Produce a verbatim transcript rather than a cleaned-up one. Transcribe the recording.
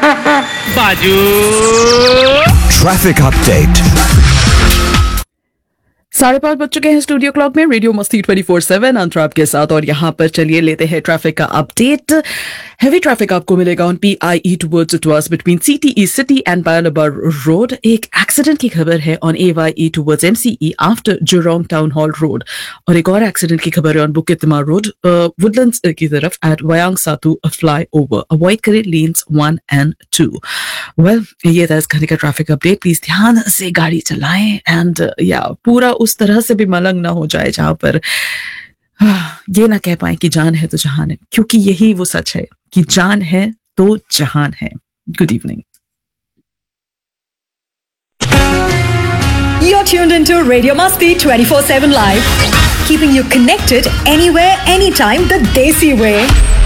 बाजू traffic update. साढ़े पांच बज चुके हैं स्टूडियो क्लॉक में। रेडियो मस्ती ट्वेंटी फोर सेवन अंतरा आपके साथ, और यहाँ पर चलिए लेते हैं ट्रैफिक का अपडेट। हैवी ट्रैफिक आपको मिलेगा on P I E towards इटवास between C T E city and पायलबर road. एक एक्सीडेंट की खबर है on A Y E towards M C E after Zhurong town hall road, और एक और एक्सीडेंट की खबर है ऑन बुकित तिमार रोड वुडलैंड्स की तरफ एट वयांग सातु फ्लाई ओवर। अवॉइड करें lens one and to. Well, ये था इस घड़ी का ट्रैफिक अपडेट। प्लीज ध्यान से गाड़ी चलाएं एंड या पूरा उस तरह से भी मलंग ना हो जाए जहां पर ये ना कह पाए कि जान है तो जहान है, क्योंकि यही वो सच है कि जान है तो जहान है। Good evening. You're tuned into Radio Masti twenty-four seven Live, keeping you connected anywhere, anytime, the Desi way.